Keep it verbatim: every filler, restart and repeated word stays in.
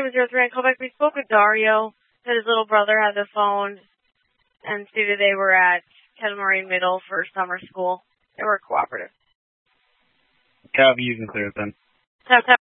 seven zero three on callback. We spoke with Dario, that his little brother had the phone, and stated they were at Kettle Moraine Middle for summer school. They were cooperative. Copy, you can clear it then. Tap, tap.